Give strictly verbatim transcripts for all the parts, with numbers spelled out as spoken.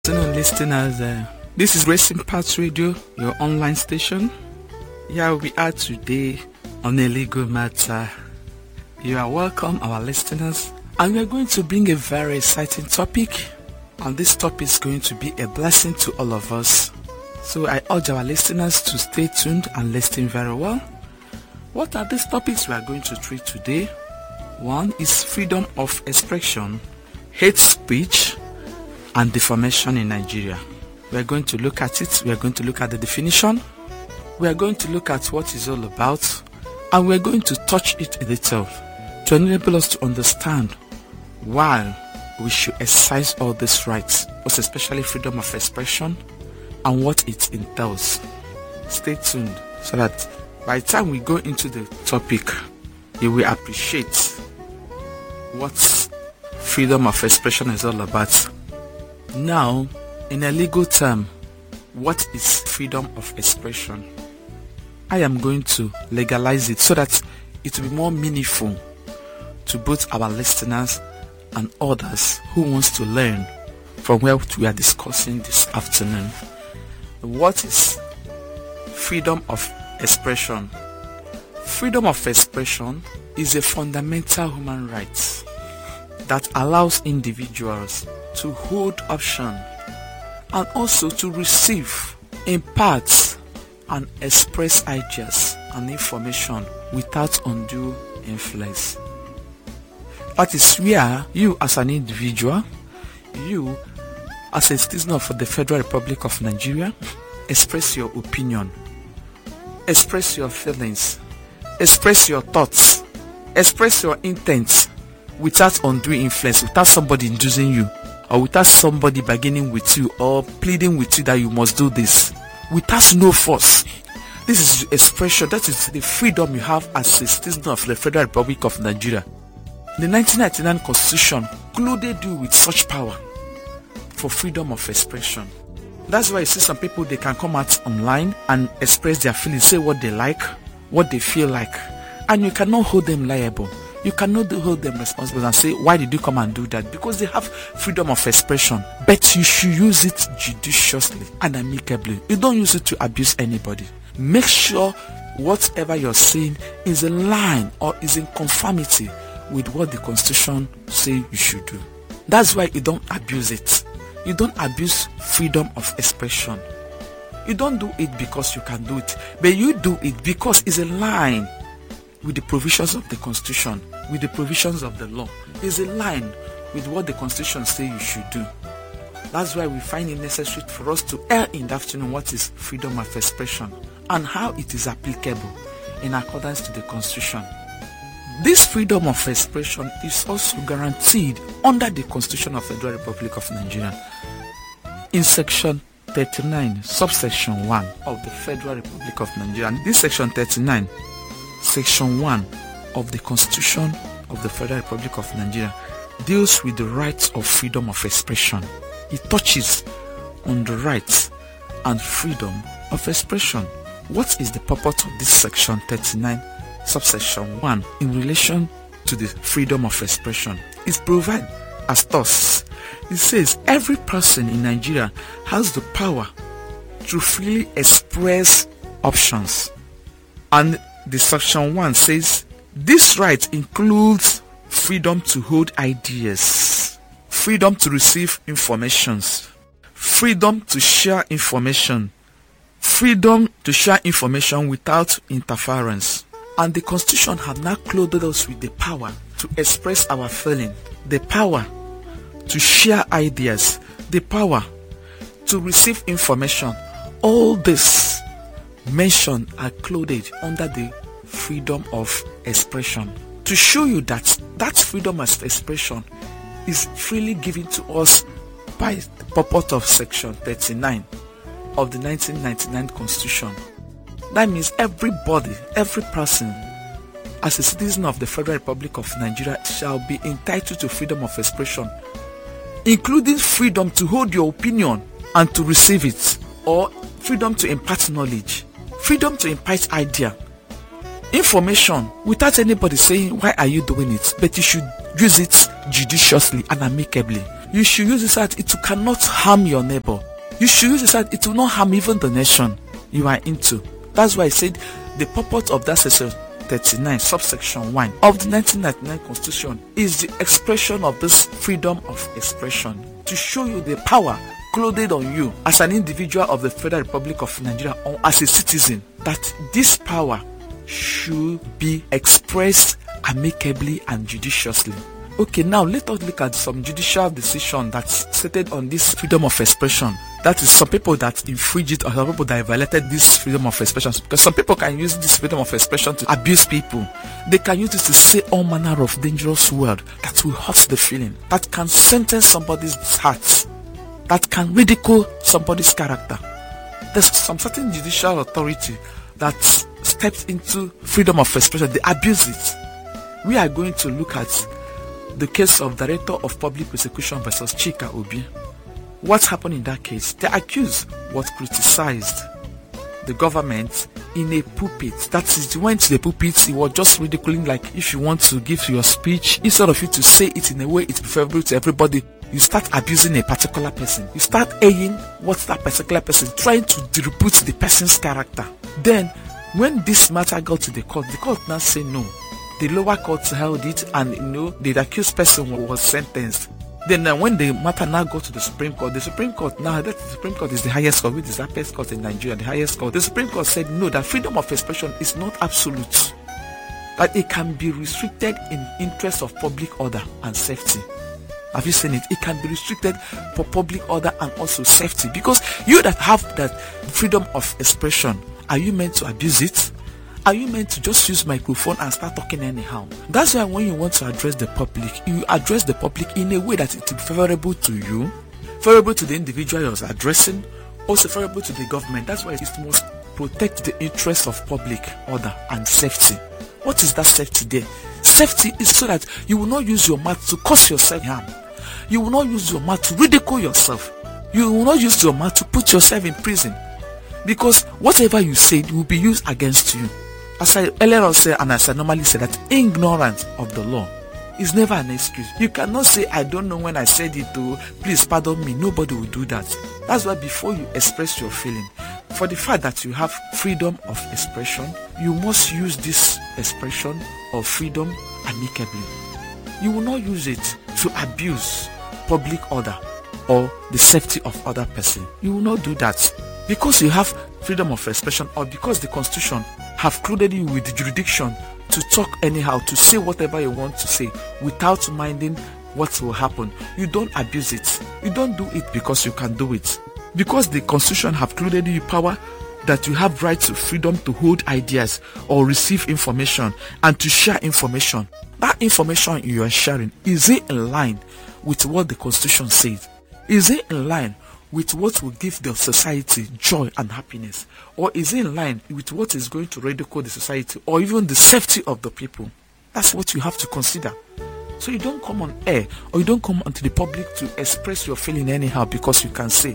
Hello, listeners. Uh, this is Racing Paths Radio, your online station. Here we are today on a legal matter. You are welcome, our listeners, and we are going to bring a very exciting topic. And this topic is going to be a blessing to all of us. So I urge our listeners to stay tuned and listen very well. What are these topics we are going to treat today? One is freedom of expression, hate speech, and defamation in Nigeria. We are going to look at it. We are going to look at the definition. We are going to look at what it's all about, and we are going to touch it a little to enable us to understand why we should exercise all these rights, most especially freedom of expression, and what it entails. Stay tuned so that by the time we go into the topic, you will appreciate what freedom of expression is all about. Now, in a legal term, what is freedom of expression? I am going to legalize it so that it will be more meaningful to both our listeners and others who wants to learn from what we are discussing this afternoon. What is freedom of expression? Freedom of expression is a fundamental human right that allows individuals to hold option and also to receive, impart, and express ideas and information without undue influence. That is where you as an individual, you as a citizen of the Federal Republic of Nigeria, express your opinion, express your feelings, express your thoughts, express your intent without undue influence, without somebody inducing you, or without somebody bargaining with you or pleading with you that you must do this, without no force. This is expression. That is the freedom you have as a citizen of the Federal Republic of Nigeria. The nineteen ninety-nine Constitution clothed you with such power for freedom of expression. That's why you see some people, they can come out online and express their feelings, say what they like, what they feel like, and you cannot hold them liable. You cannot hold them responsible and say, why did you come and do that? Because they have freedom of expression. But you should use it judiciously and amicably. You don't use it to abuse anybody. Make sure whatever you're saying is in line or is in conformity with what the Constitution says you should do. That's why you don't abuse it. You don't abuse freedom of expression. You don't do it because you can do it. But you do it because it's in line with the provisions of the Constitution, with the provisions of the law. Is in line with what the Constitution says you should do. That's why we find it necessary for us to err in the afternoon what is freedom of expression and how it is applicable in accordance to the Constitution. This freedom of expression is also guaranteed under the Constitution of the Federal Republic of Nigeria. In section thirty-nine, subsection one of the Federal Republic of Nigeria. And this section thirty-nine, section one of the Constitution of the Federal Republic of Nigeria deals with the rights of freedom of expression. It touches on the rights and freedom of expression. What is the purpose of this section thirty-nine, subsection one in relation to the freedom of expression? It provides as thus. It says every person in Nigeria has the power to freely express options. And the section one says this right includes freedom to hold ideas, freedom to receive informations, freedom to share information, freedom to share information without interference. And the Constitution has now clothed us with the power to express our feeling, the power to share ideas, the power to receive information. All this mentioned are clothed under the freedom of expression, to show you that that freedom of expression is freely given to us by the purport of section thirty-nine of the nineteen ninety-nine Constitution. That means everybody, every person, as a citizen of the Federal Republic of Nigeria, shall be entitled to freedom of expression, including freedom to hold your opinion and to receive it, or freedom to impart knowledge, freedom to impart idea, information without anybody saying why are you doing it, but you should use it judiciously and amicably. You should use it so that it cannot harm your neighbor. You should use it so that it will not harm even the nation you are into. That's why I said the purpose of that section thirty-nine, subsection one of the nineteen ninety-nine Constitution is the expression of this freedom of expression, to show you the power clothed on you as an individual of the Federal Republic of Nigeria or as a citizen, that this power should be expressed amicably and judiciously. Okay, now let us look at some judicial decision that's stated on this freedom of expression. That is, some people that infringe it, or some people that violated this freedom of expression. Because some people can use this freedom of expression to abuse people. They can use it to say all manner of dangerous words that will hurt the feeling, that can sentence somebody's heart, that can ridicule somebody's character. There's some certain judicial authority that steps into freedom of expression. They abuse it. We are going to look at the case of Director of Public Prosecution versus Chika Obi. What happened in that case? The accused was criticized the government in a pulpit. That is, he went to the pulpit, he was just ridiculing, like, if you want to give your speech, instead of you to say it in a way it's preferable to everybody, you start abusing a particular person. You start aying what that particular person, trying to disrepute the person's character. Then, when this matter got to the court, the court now said no. The lower court held it, and you know, the accused person was sentenced. Then uh, when the matter now got to the Supreme Court, the Supreme Court, now that the Supreme Court is the highest court, which is the highest court in Nigeria, the highest court, the Supreme Court said no, that freedom of expression is not absolute. That it can be restricted in interest of public order and safety. Have you seen it? It can be restricted for public order and also safety. Because you that have that freedom of expression, are you meant to abuse it? Are you meant to just use microphone and start talking anyhow? That's why when you want to address the public, you address the public in a way that it is favorable to you, favorable to the individual you're addressing, also favorable to the government. That's why it must protect the interests of public order and safety. What is that safety there? Safety is so that you will not use your mouth to cause yourself harm. You will not use your mouth to ridicule yourself. You will not use your mouth to put yourself in prison. Because whatever you say will be used against you. As I earlier on said, and as I normally say, that ignorance of the law is never an excuse. You cannot say, I don't know when I said it, to please pardon me. Nobody will do that. That's why before you express your feeling, for the fact that you have freedom of expression, you must use this expression of freedom amicably. You will not use it to abuse public order or the safety of other person. You will not do that. Because you have freedom of expression, or because the Constitution have clothed you with the jurisdiction to talk anyhow, to say whatever you want to say without minding what will happen, you don't abuse it. You don't do it because you can do it. Because the Constitution have clothed you power that you have right to freedom to hold ideas or receive information and to share information. That information you are sharing, is it in line with what the Constitution says? Is it in line with what will give the society joy and happiness? Or is it in line with what is going to ridicule the society or even the safety of the people? That's what you have to consider. So you don't come on air or you don't come onto the public to express your feeling anyhow because you can say.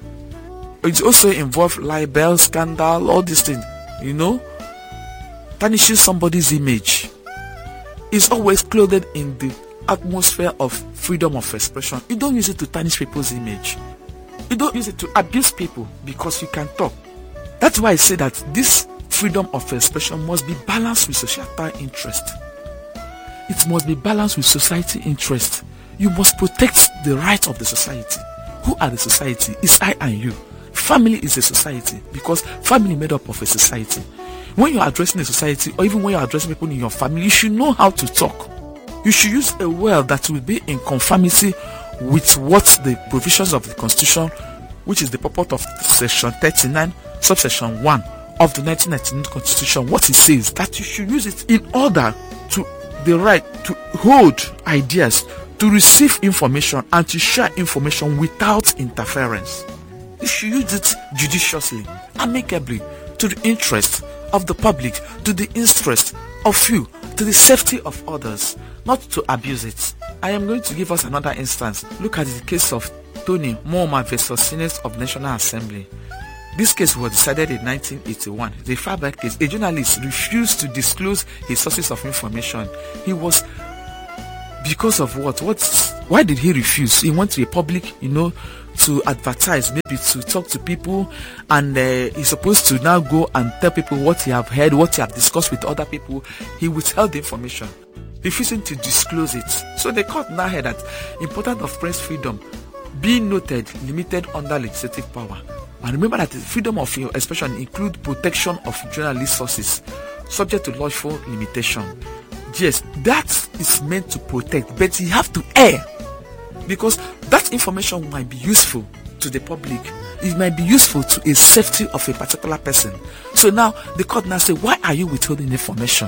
It also involves libel, scandal, all these things, you know, tarnishing somebody's image. It's always clothed in the atmosphere of freedom of expression. You don't use it to tarnish people's image. You don't use it to abuse people because you can talk. That's why I say that this freedom of expression must be balanced with societal interest. It must be balanced with society interest. You must protect the rights of the society. Who are the society? It's I and you. Family is a society because family made up of a society. When you're addressing a society, or even when you're addressing people in your family, you should know how to talk. You should use a word that will be in conformity with what the provisions of the Constitution, which is the purport of section thirty-nine, subsection one of the nineteen ninety-nine Constitution, what it says, that you should use it in order to the right to hold ideas, to receive information, and to share information without interference. You should use it judiciously, amicably, to the interest of the public, to the interest of you, to the safety of others, not to abuse it. I am going to give us another instance. Look at the case of Tony Mohammed versus Senate of National Assembly. This case was decided in nineteen eighty-one. The Faber case, a journalist refused to disclose his sources of information. He was, because of what? What, Why did he refuse? He went to a public, you know, to advertise, maybe to talk to people, and uh, he's supposed to now go and tell people what he have heard, what he have discussed with other people. He withheld the information, refusing to disclose it. So the court now heard that importance of press freedom being noted, limited under legislative power. And remember that the freedom of expression include protection of journalist sources, subject to lawful limitation. Yes, that is meant to protect, but you have to err, because that information might be useful to the public. It might be useful to a safety of a particular person. So now the court now say, why are you withholding information?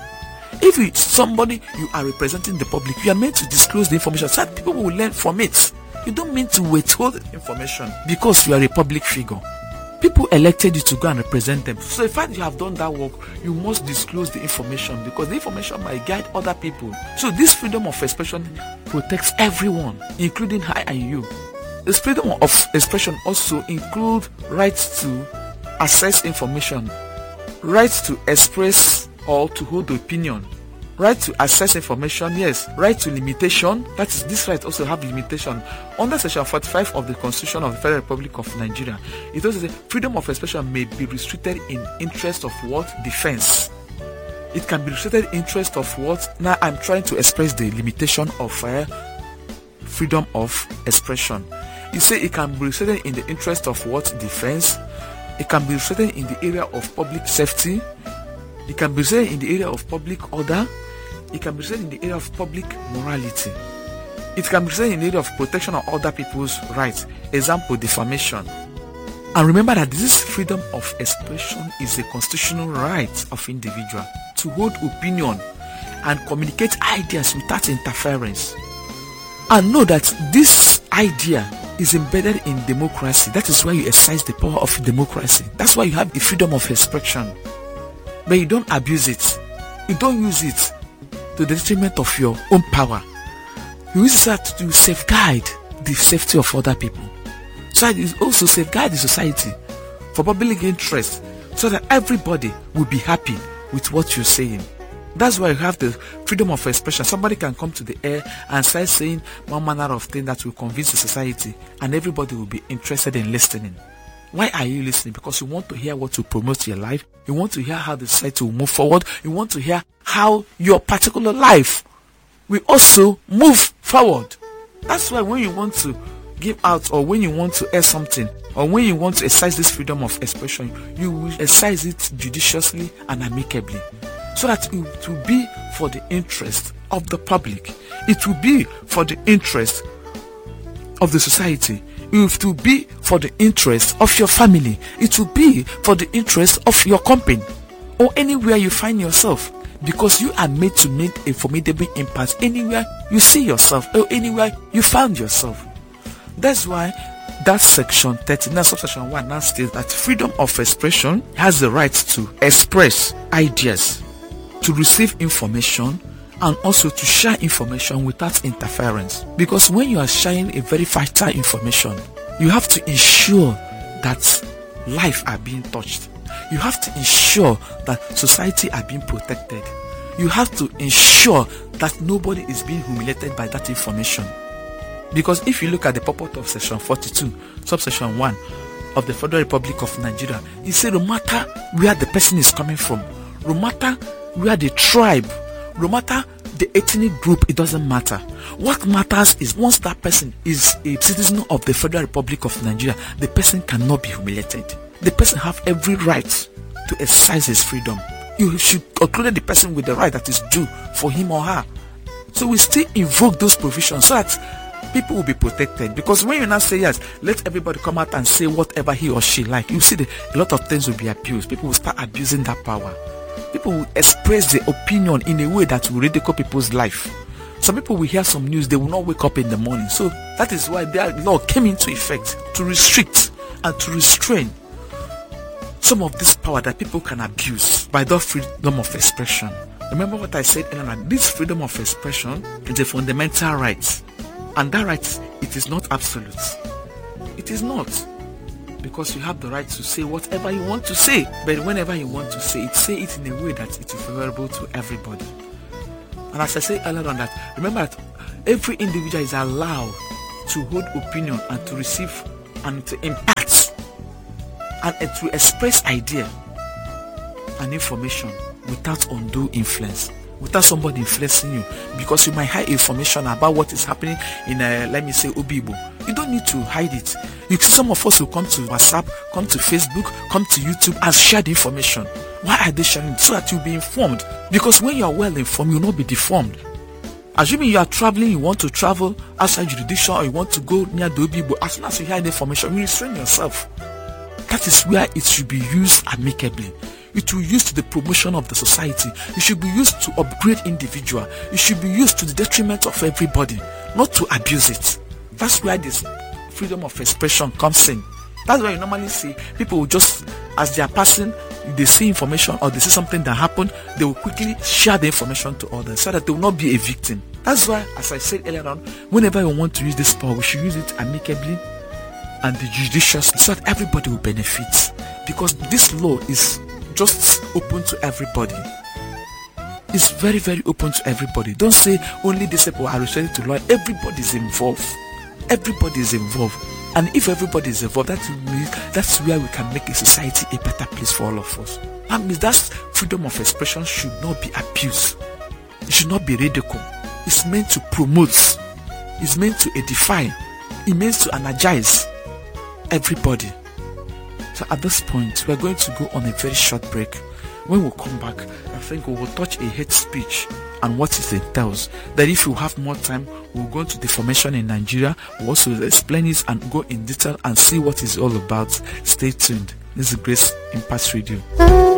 If it's somebody you are representing the public, you are meant to disclose the information so that people will learn from it. You don't mean to withhold information because you are a public figure. People elected you to go and represent them. So in fact you have done that work, you must disclose the information, because the information might guide other people. So this freedom of expression protects everyone, including I and you. This freedom of expression also includes rights to access information, rights to express or to hold opinion, right to access information, yes, right to limitation. That is, this right also have limitation. Under section forty-five of the Constitution of the Federal Republic of Nigeria, it also says freedom of expression may be restricted in interest of what? Defense. It can be restricted in interest of what? Now I'm trying to express the limitation of uh, freedom of expression. You say it can be restricted in the interest of what? Defense. It can be restricted in the area of public safety. It can be restricted in the area of public order. It can be restricted in the area of public morality. It can be restricted in the area of protection of other people's rights. Example, defamation. And remember that this freedom of expression is a constitutional right of individual to hold opinion and communicate ideas without interference. And know that this idea is embedded in democracy. That is why you exercise the power of democracy. That's why you have the freedom of expression. But you don't abuse it. You don't use it to the detriment of your own power. You use that to safeguard the safety of other people. So it also safeguard the society for public interest, so that everybody will be happy with what you're saying. That's why you have the freedom of expression. Somebody can come to the air and start saying one manner of thing that will convince the society, and everybody will be interested in listening. Why are you listening? Because you want to hear what will promote your life. You want to hear how the society will move forward. You want to hear how your particular life will also move forward. That's why when you want to give out, or when you want to air something, or when you want to exercise this freedom of expression, you will exercise it judiciously and amicably, so that it will be for the interest of the public. It will be for the interest of the society. It will be for the interest of your family. It will be for the interest of your company, or anywhere you find yourself, because you are made to make a formidable impact anywhere you see yourself, or anywhere you found yourself. That's why that section thirty-nine subsection one now states that freedom of expression has the right to express ideas, to receive information, and also to share information without interference. Because when you are sharing a very vital information, you have to ensure that lives are being touched. You have to ensure that society are being protected. You have to ensure that nobody is being humiliated by that information. Because if you look at the purport of section forty-two, subsection one of the Federal Republic of Nigeria, it says no matter where the person is coming from, no matter where the tribe, no matter the ethnic group, it doesn't matter. What matters is once that person is a citizen of the Federal Republic of Nigeria, the person cannot be humiliated. The person have every right to exercise his freedom. You should accredit the person with the right that is due for him or her. So we still invoke those provisions so that people will be protected. Because when you now say yes, let everybody come out and say whatever he or she like, you see the, a lot of things will be abused. People will start abusing that power. People will express their opinion in a way that will ridicule people's life. Some people will hear some news, they will not wake up in the morning. So that is why their law came into effect to restrict and to restrain some of this power that people can abuse by the freedom of expression. Remember what I said earlier, this freedom of expression is a fundamental right. And that right, it is not absolute. It is not. Because you have the right to say whatever you want to say. But whenever you want to say it, say it in a way that it is favorable to everybody. And as I said earlier on that, remember that Every individual is allowed to hold opinion and to receive and to impact and to express idea and information without undue influence, without somebody influencing you, because you might hide information about what is happening in uh, let me say Obibo. You don't need to hide it. You see, some of us will come to WhatsApp, come to Facebook, come to YouTube and share the information. Why are they sharing it? So that you'll be informed. Because when you are well informed, you'll not be deformed. Assuming you are traveling, you want to travel outside jurisdiction, or you want to go near the Obibo, as soon as you hear the information, you restrain yourself. That is where it should be used amicably. It will be used to the promotion of the society. It should be used to upgrade individual. It should be used to the detriment of everybody, not to abuse it. That's where this freedom of expression comes in. That's why you normally see people will just, as they are passing, they see information or they see something that happened, they will quickly share the information to others so that they will not be a victim. That's why, as I said earlier on, whenever we want to use this power, we should use it amicably and judiciously so that everybody will benefit. Because this law is just open to everybody. It's very, very open to everybody. Don't say only these people are restricted to law. Everybody is involved. Everybody is involved. And if everybody is involved, that means that's where we can make a society a better place for all of us. That means that freedom of expression should not be abused. It should not be ridiculed. It's meant to promote. It's meant to edify. It means to energize everybody. So at this point, we're going to go on a very short break. When we come back, I think we will touch a hate speech and what it entails. That if you have more time, we'll go into deformation in Nigeria. We'll also explain it and go in detail and see what it's all about. Stay tuned. This is Grace Impact Radio.